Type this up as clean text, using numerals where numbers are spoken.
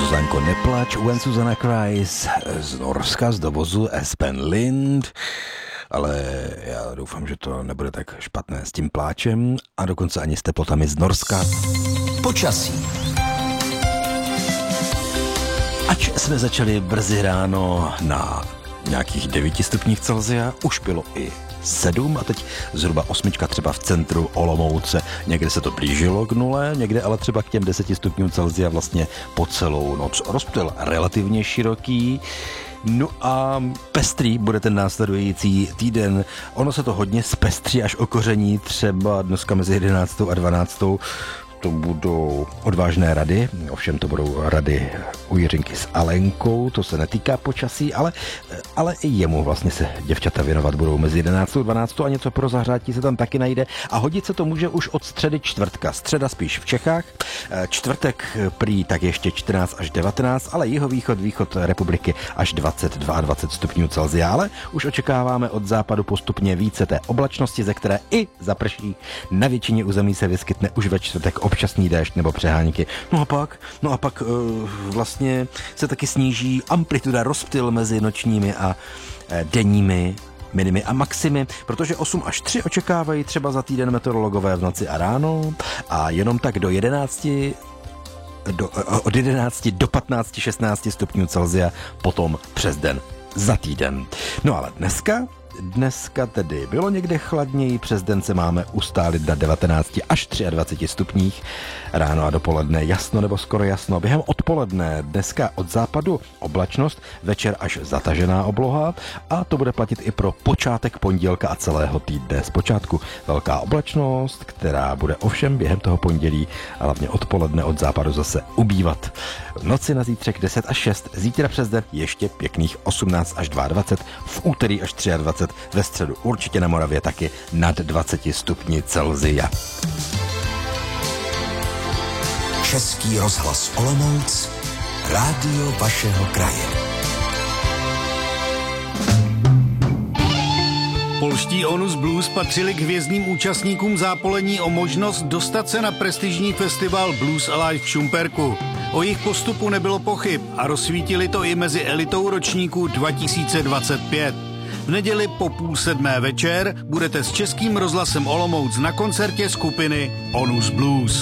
Zuzanko, neplač, When Susanna Cries z Norska, z dovozu Espen Lind. Ale já doufám, že to nebude tak špatné s tím pláčem a dokonce ani s teplotami z Norska. Počasí. Ač jsme začali brzy ráno na nějakých 9 stupních Celsia, už bylo i 7 a teď zhruba 8 třeba v centru Olomouce. Někde se to blížilo k nule, někde ale třeba k těm 10 stupňům Celsia vlastně po celou noc. Rozptyl relativně široký. No a pestrý bude ten následující týden. Ono se to hodně zpestří až okoření, třeba dneska mezi 11. a 12. To budou odvážné rady, ovšem to budou rady u Jiřinky s Alenkou, to se netýká počasí, ale i jemu vlastně se děvčata věnovat budou mezi 11. a 12. a něco pro zahřátí se tam taky najde a hodit se to může už od středy čtvrtka. Středa spíš v Čechách, čtvrtek prý tak ještě 14 až 19, ale jihovýchod, východ republiky až 22 stupňů Celsia, ale už očekáváme od západu postupně více té oblačnosti, ze které i zaprší. Na většině území se vyskytne už ve čtvrtek občasný déšť nebo přehánky. No a pak vlastně se taky sníží amplituda, rozptyl mezi nočními a denními minimy a maximy, protože 8 až 3 očekávají třeba za týden meteorologové v noci a ráno a jenom tak od 11 do 15-16 stupňů Celsia potom přes den za týden. No ale Dneska tedy bylo někde chladněji, přes den se máme ustálit na 19 až 23 stupních, ráno a dopoledne jasno nebo skoro jasno. Během odpoledne dneska od západu oblačnost, večer až zatažená obloha a to bude platit i pro počátek pondělka a celého týdne. Zpočátku velká oblačnost, která bude ovšem během toho pondělí a hlavně odpoledne od západu zase ubývat. V noci na zítřek 10 až 6, zítra přes den ještě pěkných 18 až 22, v úterý až 23, ve středu určitě na Moravě taky nad 20 stupni Celsia. Český rozhlas Olomouc, rádio vašeho kraje. Polští Onus Blues patřili k hvězdným účastníkům zápolení o možnost dostat se na prestižní festival Blues Alive v Šumperku. O jejich postupu nebylo pochyb a rozsvítili to i mezi elitou ročníku 2025. V neděli po 6:30 večer budete s Českým rozhlasem Olomouc na koncertě skupiny Onus Blues.